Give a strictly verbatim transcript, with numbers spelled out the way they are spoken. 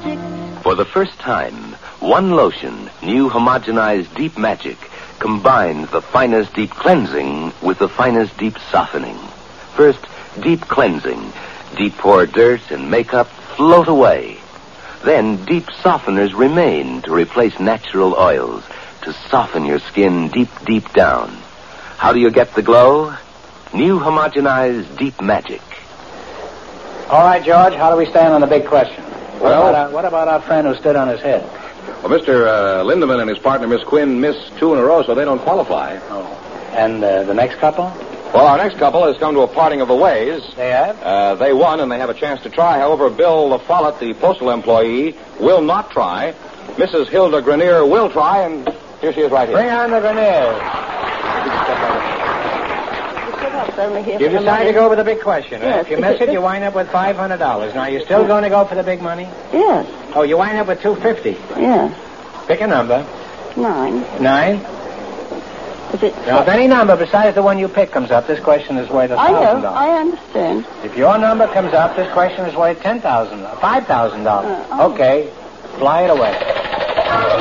Magic. For the first time, one lotion, new homogenized Deep Magic, combines the finest deep cleansing with the finest deep softening. First, deep cleansing. Deep pore dirt and makeup float away. Then deep softeners remain to replace natural oils, to soften your skin deep, deep down. How do you get the glow? New homogenized Deep Magic. All right, George, how do we stand on the big question? What, Well- about, our, what about our friend who stood on his head? Well, Mister Uh, Lindemann and his partner, Miss Quinn, missed two in a row, so they don't qualify. Oh. And uh, the next couple? Well, our next couple has come to a parting of the ways. They have? Uh, they won, and they have a chance to try. However, Bill Follett, the postal employee, will not try. Missus Hilda Grenier will try, and here she is right here. Bring on the Greniers. You decide to go with the big question. Huh? Yes. If you miss it, you wind up with five hundred dollars. Now, you still going to go for the big money? Yes, Oh, you wind up with two hundred fifty dollars. yes. Pick a number. Nine. Nine? Is it? Now, if any number besides the one you pick comes up, this question is worth a I thousand know. dollars. I understand. If your number comes up, this question is worth ten thousand dollars. Five thousand dollars. Uh, oh. Okay. Fly it away.